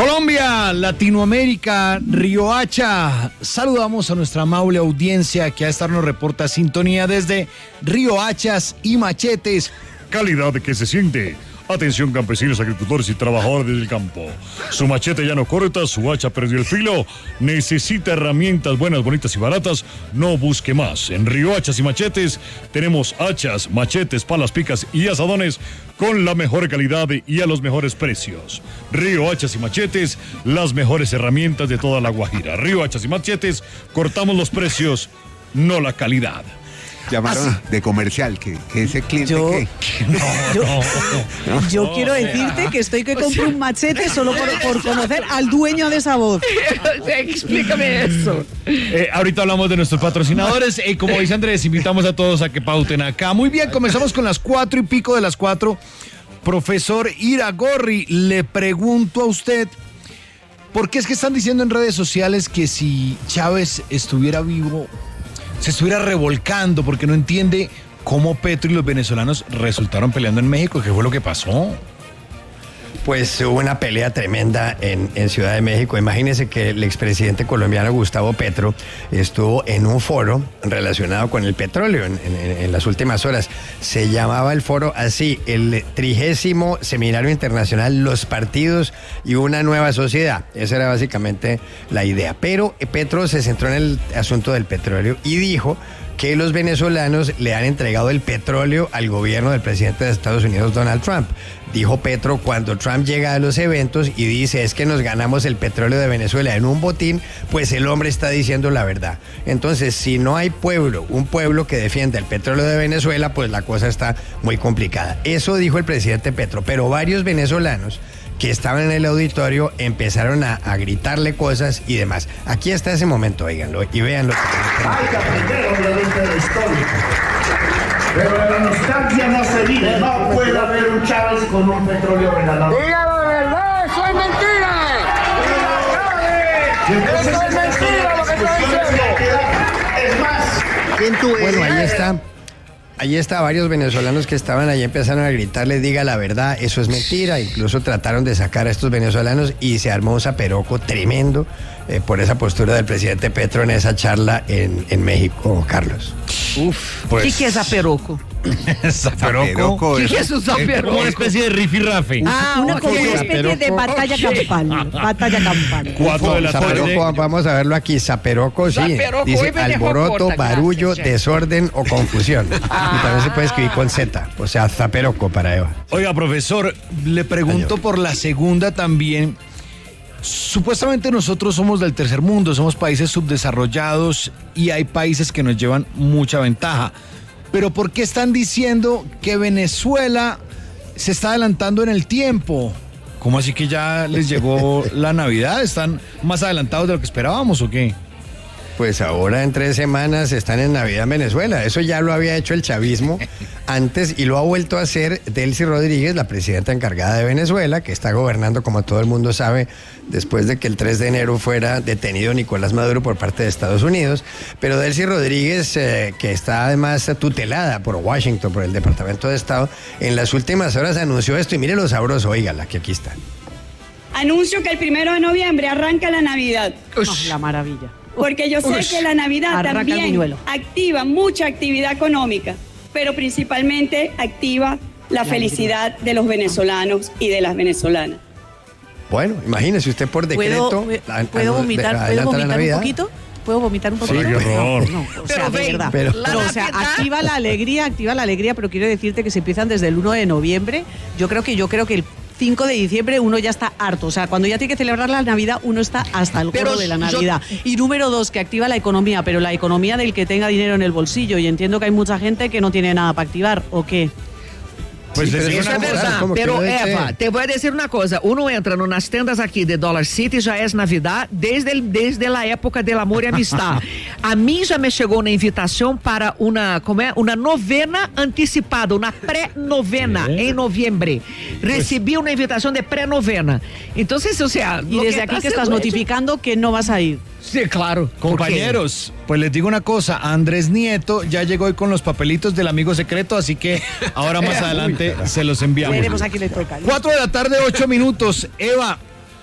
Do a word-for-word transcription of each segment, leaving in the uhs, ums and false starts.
Colombia, Latinoamérica, Riohacha. Saludamos a nuestra amable audiencia que a esta hora nos reporta sintonía desde Riohachas y Machetes. Calidad que se siente. Atención campesinos, agricultores y trabajadores del campo. Su machete ya no corta, su hacha perdió el filo. Necesita herramientas buenas, bonitas y baratas. No busque más. En Riohachas y Machetes tenemos hachas, machetes, palas, picas y asadones con la mejor calidad y a los mejores precios. Riohachas y Machetes, las mejores herramientas de toda la Guajira. Riohachas y Machetes, cortamos los precios, no la calidad. Llamaron Así. de comercial, que, que ese cliente yo, que... No, yo, no, yo no, quiero decirte que estoy que compro un machete solo por, por conocer al dueño de esa voz. Explícame eso. Eh, ahorita hablamos de nuestros patrocinadores. Eh, como dice Andrés, invitamos a todos a que pauten acá. Muy bien, comenzamos con las cuatro y pico de las cuatro. Profesor Iragorri, le pregunto a usted, ¿por qué es que están diciendo en redes sociales que si Chávez estuviera vivo se estuviera revolcando porque no entiende cómo Petro y los venezolanos resultaron peleando en México? ¿Qué fue lo que pasó? Pues hubo una pelea tremenda en, en Ciudad de México. Imagínense que el expresidente colombiano Gustavo Petro estuvo en un foro relacionado con el petróleo en, en, en las últimas horas. Se llamaba el foro así, el trigésimo Seminario Internacional Los Partidos y una Nueva Sociedad. Esa era básicamente la idea. Pero Petro se centró en el asunto del petróleo y dijo que los venezolanos le han entregado el petróleo al gobierno del presidente de Estados Unidos, Donald Trump. Dijo Petro cuando Trump llega a los eventos y dice es que nos ganamos el petróleo de Venezuela en un botín, pues el hombre está diciendo la verdad. Entonces, si no hay pueblo, un pueblo que defienda el petróleo de Venezuela, pues la cosa está muy complicada. Eso dijo el presidente Petro, pero varios venezolanos que estaban en el auditorio empezaron a, a gritarle cosas y demás. Aquí está ese momento, óiganlo y véanlo. Hay que aprender obviamente de la historia. Pero de la nostalgia no se vive. No puede haber un Chávez con un petróleo regalado. ¡Diga la verdad! ¡Eso es mentira! ¡Eso es mentira lo que está diciendo! Es más, bueno, ahí está. Allí está, varios venezolanos que estaban allí empezaron a gritarle, diga la verdad, eso es mentira. Incluso trataron de sacar a estos venezolanos y se armó un zaperoco tremendo eh, por esa postura del presidente Petro en esa charla en, en México, Carlos. Uf, pues... ¿Qué, ¿Qué es zaperoco? Zaperoco. ¿Qué es un zaperoco? Como una especie de rifirrafe. Ah, una, como una especie de batalla okay. campal. Batalla campal. Cuatro de la tarde. Vamos a verlo aquí. Zaperoco, sí. Zaperoco, dice alboroto, corta, barullo, gracias, desorden o confusión. Ah. Y también se puede escribir con Z. O sea, zaperoco para Eva. Oiga, profesor, le pregunto por la segunda también. Supuestamente nosotros somos del tercer mundo, somos países subdesarrollados y hay países que nos llevan mucha ventaja. Pero ¿por qué están diciendo que Venezuela se está adelantando en el tiempo? ¿Cómo así que ya les llegó la Navidad? ¿Están más adelantados de lo que esperábamos o qué? Pues ahora en tres semanas están en Navidad en Venezuela. Eso ya lo había hecho el chavismo antes y lo ha vuelto a hacer Delcy Rodríguez, la presidenta encargada de Venezuela, que está gobernando, como todo el mundo sabe, después de que el tres de enero fuera detenido Nicolás Maduro por parte de Estados Unidos. Pero Delcy Rodríguez, eh, que está además tutelada por Washington, por el Departamento de Estado, en las últimas horas anunció esto y mire lo sabroso, óigala, que aquí está. Anuncio que el primero de noviembre arranca la Navidad. Oh, la maravilla. Porque yo sé Ush, que la Navidad también activa mucha actividad económica, pero principalmente activa la felicidad de los venezolanos y de las venezolanas. Bueno, imagínese usted por decreto. ¿Puedo, ¿puedo vomitar, ¿puedo vomitar un poquito? ¿Puedo vomitar un poquito? Sí, no, no, o sea, de verdad. Pero, pero, o sea, activa la alegría, activa la alegría, pero quiero decirte que se empiezan desde el uno de noviembre. Yo creo que yo creo que el cinco de diciembre uno ya está harto, o sea, cuando ya tiene que celebrar la Navidad uno está hasta el gorro de la Navidad. Yo... Y número dos, que activa la economía, pero la economía del que tenga dinero en el bolsillo, y entiendo que hay mucha gente que no tiene nada para activar, ¿o qué? Pues sí, eso é verdade, pero Eva, te vou dizer uma coisa, uno entra nas tendas aqui de Dollar City, já é Navidad desde, desde a época do amor e amistad. A mim já me chegou uma invitação para uma, como é, uma novena antecipada, uma pré-novena é. em novembro. Recebi uma invitação de pré-novena. Então, o sea, y desde aquí que estás notificando que no vas a ir. Sí, claro. Compañeros, pues les digo una cosa, Andrés Nieto ya llegó hoy con los papelitos del amigo secreto, así que ahora más adelante se los enviamos. Veremos a quién le toca. Cuatro de la tarde, ocho minutos. Eva,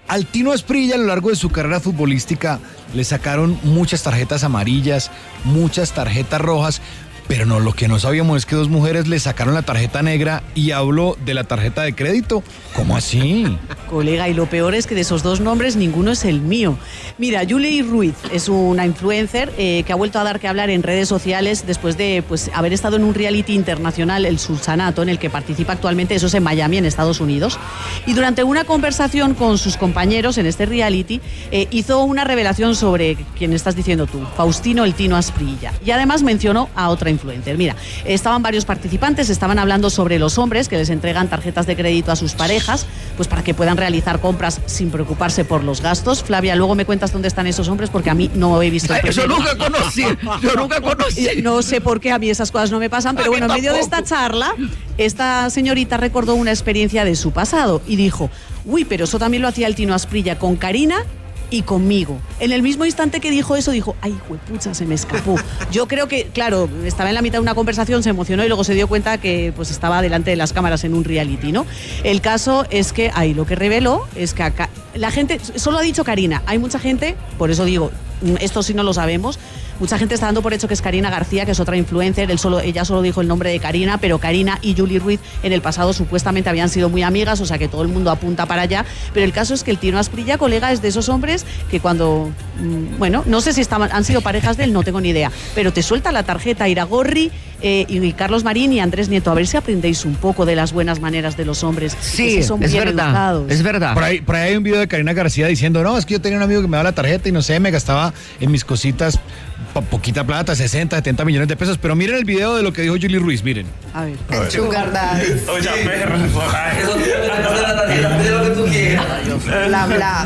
Al Tino Asprilla, a lo largo de su carrera futbolística, le sacaron muchas tarjetas amarillas, muchas tarjetas rojas, pero no, lo que no sabíamos es que dos mujeres le sacaron la tarjeta negra y hablo de la tarjeta de crédito. ¿Cómo así? Colega, y lo peor es que de esos dos nombres ninguno es el mío. Mira, Julie Ruiz es una influencer eh, que ha vuelto a dar que hablar en redes sociales después de pues, haber estado en un reality internacional, el Sultanato, en el que participa actualmente, eso es en Miami, en Estados Unidos. Y durante una conversación con sus compañeros en este reality, eh, hizo una revelación sobre quién estás diciendo tú, Faustino el Tino Asprilla. Y además mencionó a otra influencer. Mira, estaban varios participantes, estaban hablando sobre los hombres que les entregan tarjetas de crédito a sus parejas, pues para que puedan realizar compras sin preocuparse por los gastos. Flavia, luego me cuentas dónde están esos hombres porque a mí no he visto. Yo nunca conocí, yo nunca conocí. No sé por qué a mí esas cosas no me pasan, pero bueno, en medio de esta charla, esta señorita recordó una experiencia de su pasado y dijo, uy, pero eso también lo hacía el Tino Asprilla con Karina y conmigo. En el mismo instante que dijo eso, dijo, ay, huepucha, se me escapó. Yo creo que, claro, estaba en la mitad de una conversación, se emocionó y luego se dio cuenta que pues estaba delante de las cámaras en un reality, ¿no? El caso es que ahí lo que reveló es que acá, la gente, solo ha dicho Karina, hay mucha gente, por eso digo, esto sí no lo sabemos, mucha gente está dando por hecho que es Karina García, que es otra influencer, él solo, ella solo dijo el nombre de Karina, pero Karina y Julie Ruiz en el pasado supuestamente habían sido muy amigas, o sea que todo el mundo apunta para allá, pero el caso es que el Tino Asprilla, colega, es de esos hombres que cuando, mmm, bueno, no sé si estaban, han sido parejas de él, no tengo ni idea, pero te suelta la tarjeta Iragorri eh, y Carlos Marín y Andrés Nieto, a ver si aprendéis un poco de las buenas maneras de los hombres. Sí, que son es bien verdad, educados. es verdad. Por ahí, por ahí hay un video de Karina García diciendo, no, es que yo tenía un amigo que me daba la tarjeta y no sé, me gastaba en mis cositas po poquita plata, sesenta, setenta millones de pesos, pero miren el video de lo que dijo Julie Ruiz, miren. A ver. Sugar Daddy. Oye, perro. Eso te la tarjeta, pide lo que tú quieras. Bla, bla.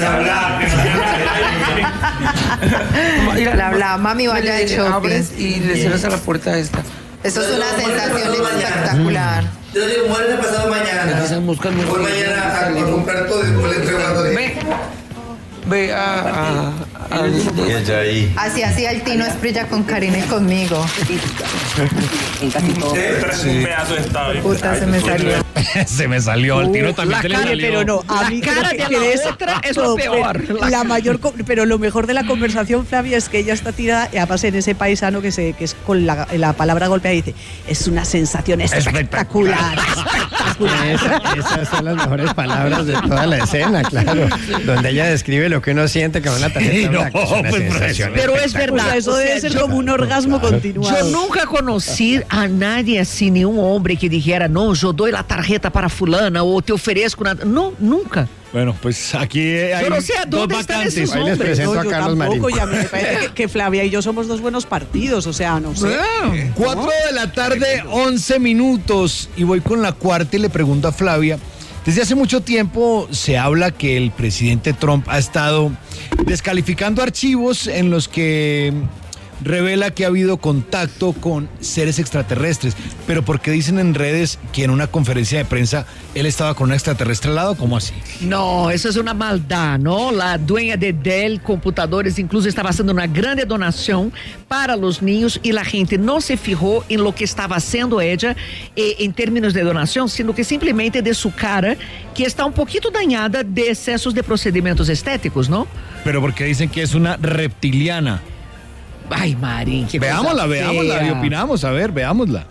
Bla, bla. Mami, vaya de shopping. Abres y le cierras a la puerta esta. Eso es una sensación espectacular. Yo digo, muere pasado mañana. Voy mañana a comprar todo y después le entrego la tarjeta. Ve. Ve a... a, a ella ahí. Así hacía el Tino Asprilla con Karina y conmigo. En casi todo. Un pedazo de estadio. Puta, se me salió. Se me salió, el Tino también la se le cara, salió. Pero no, a la mí cara creo de que, la que es, otra es lo peor. La, la mayor, pero lo mejor de la conversación, Flavia, es que ella está tirada, y además en ese paisano que, se, que es con la, la palabra golpeada, dice, es una sensación espectacular. espectacular. Esa, esas son las mejores palabras de toda la escena, claro. Donde ella describe lo que uno siente con una tarjeta. No, una, que es una pues, sensación pero es verdad. O sea, eso debe ser como un orgasmo continuado. Yo nunca conocí a nadie así, ni un hombre que dijera, no, yo doy la tarjeta para fulana o te ofrezco una... No, nunca. Bueno, pues aquí hay yo no sé a dos dónde están vacantes. esos Ahí les hombres. presento No, a yo Carlos tampoco, Marín. y a mí me parece que, que Flavia y yo somos dos buenos partidos, o sea, no sé. Cuatro de la tarde, once minutos. Y voy con la cuarta y le pregunto a Flavia. Desde hace mucho tiempo se habla que el presidente Trump ha estado descalificando archivos en los que revela que ha habido contacto con seres extraterrestres. Pero ¿por qué dicen en redes que en una conferencia de prensa él estaba con un extraterrestre al lado? ¿Cómo así? No, eso es una maldad, ¿no? La dueña de Dell Computadores incluso estaba haciendo una grande donación para los niños y la gente no se fijó en lo que estaba haciendo ella eh, en términos de donación, sino que simplemente de su cara, que está un poquito dañada de excesos de procedimientos estéticos, ¿no? Pero porque dicen que es una reptiliana. Ay, Marín, qué Veámosla, cosa veámosla fea. y opinamos, a ver, veámosla.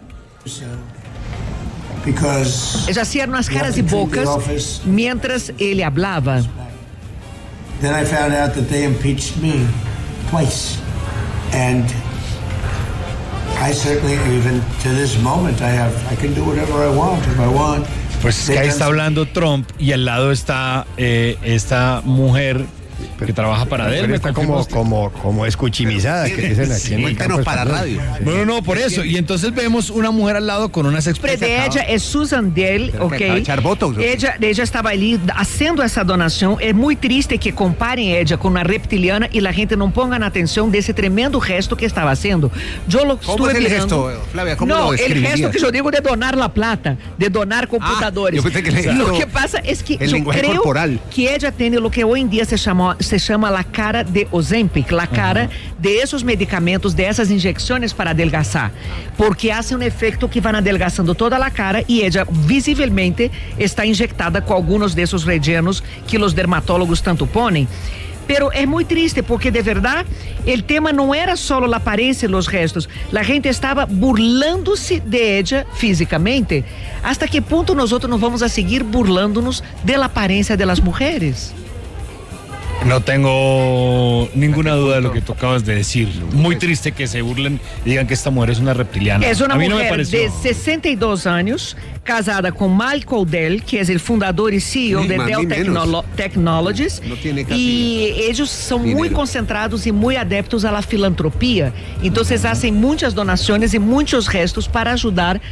Ella hacía unas caras y bocas mientras él hablaba. Then I found out that they impeached me twice. And I certainly, even to this moment, I have, I can do whatever I want if I want. Pues que ahí está hablando Trump y al lado está eh, esta mujer que trabaja para Pero Dell. está como, como, como escuchimizada, que dicen aquí en el campo Cuéntanos para español. radio. No, no, no, por eso. Y entonces vemos una mujer al lado con unas Pero de expresiones. ella es Susan Dell, Pero que ok? acaba de echar botox, ¿o qué? Ella, ella estaba ali haciendo essa donação. É muito triste que comparem ella com uma reptiliana e a gente não ponga na atenção desse tremendo gesto que estava haciendo. Yo lo ¿Cómo estuve es el mirando. gesto, Flavia? ¿Cómo no, lo el describirías? gesto que yo digo de donar la plata, de donar computadores. yo pensé que el Lo gesto- que pasa es que el yo lenguaje creo corporal. que ella tiene lo que hoy en día se llama chama, se chama la cara de Ozempic, la cara uhum. de esos medicamentos, de essas injeções para adelgaçar, porque hacen um efeito que van adelgaçando toda a cara e ella visivelmente está injectada com alguns desses rellenos que os dermatólogos tanto ponem. Pero é muito triste porque de verdade o tema não era só a aparência e os restos, a gente estava burlando-se de ella fisicamente. Hasta que ponto nós outros não vamos a seguir burlando-nos da aparência das mulheres? No tengo ninguna duda de lo que tú acabas de decir. Muy triste que se burlen y digan que esta mujer es una reptiliana. Es una a mí mujer no me pareció... de sesenta y dos años, casada con Michael Dell, que es el fundador y C E O ni de Dell Technolo Technologies. No tiene casi y ellos son dinero. muy concentrados y muy adeptos a la filantropía. Entonces hacen muchas donaciones y muchos gestos para ayudar